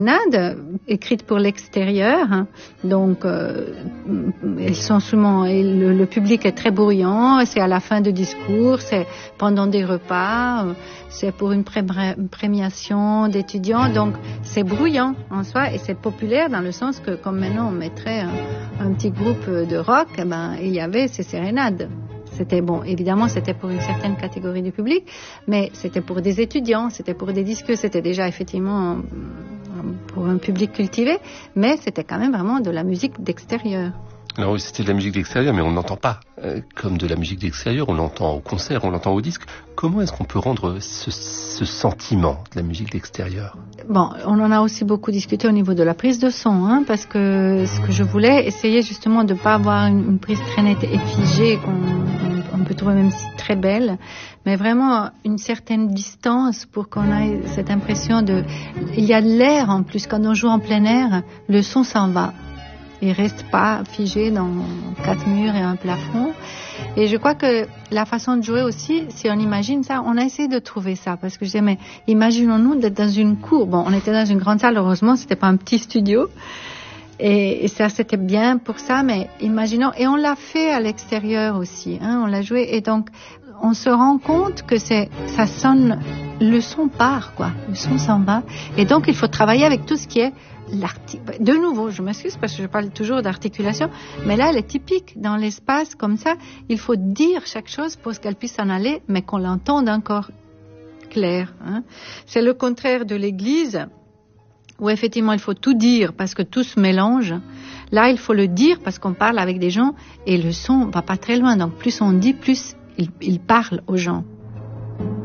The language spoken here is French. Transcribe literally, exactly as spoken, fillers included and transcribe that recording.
sérénades écrites pour l'extérieur, hein. Donc euh, elles sont souvent, et le, le public est très bruyant, c'est à la fin de discours, c'est pendant des repas, euh, c'est pour une pré- premiation d'étudiants, donc c'est bruyant en soi et c'est populaire dans le sens que comme maintenant on mettrait un, un petit groupe de rock, eh ben, il y avait ces sérénades. C'était bon, évidemment, c'était pour une certaine catégorie du public, mais c'était pour des étudiants, c'était pour des disques, c'était déjà effectivement pour un public cultivé, mais c'était quand même vraiment de la musique d'extérieur. Alors oui, c'était de la musique d'extérieur, mais on n'entend pas euh, comme de la musique d'extérieur, on l'entend au concert, on l'entend au disque. Comment est-ce qu'on peut rendre ce, ce sentiment de la musique d'extérieur ? Bon, on en a aussi beaucoup discuté au niveau de la prise de son, hein, parce que ce que je voulais, essayer justement de ne pas avoir une, une prise très nette et figée, qu'on on, on peut trouver même si très belle, mais vraiment une certaine distance pour qu'on ait cette impression de... Il y a de l'air en plus, quand on joue en plein air, le son s'en va. Il reste pas figé dans quatre murs et un plafond. Et je crois que la façon de jouer aussi, si on imagine ça, on a essayé de trouver ça. Parce que je disais, mais imaginons-nous d'être dans une cour. Bon, on était dans une grande salle, heureusement, c'était pas un petit studio. Et, et ça, c'était bien pour ça, mais imaginons, et on l'a fait à l'extérieur aussi, hein, on l'a joué. Et donc, on se rend compte que c'est, ça sonne, le son part, quoi. Le son s'en va. Et donc, il faut travailler avec tout ce qui est de nouveau, je m'excuse parce que je parle toujours d'articulation, mais là, elle est typique. Dans l'espace comme ça, il faut dire chaque chose pour qu'elle puisse en aller, mais qu'on l'entende encore clair. Hein. C'est le contraire de l'église, où effectivement, il faut tout dire parce que tout se mélange. Là, il faut le dire parce qu'on parle avec des gens et le son va pas très loin. Donc, plus on dit, plus il, il parle aux gens.